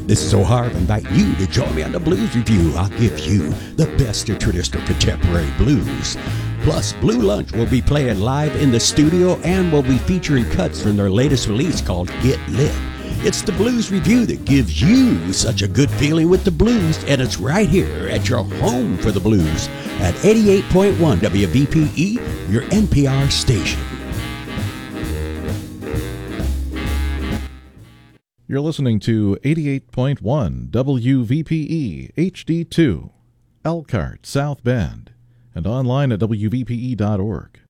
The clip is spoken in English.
This is O'Hara inviting you to join me on the Blues Review. I'll give you the best of traditional contemporary blues. Plus, Blue Lunch will be playing live in the studio and will be featuring cuts from their latest release called Get Lit. It's the Blues Review that gives you such a good feeling with the blues, and it's right here at your home for the blues at 88.1 WVPE, your NPR station. You're listening to 88.1 WVPE HD2, Elkhart, South Bend, and online at WVPE.org.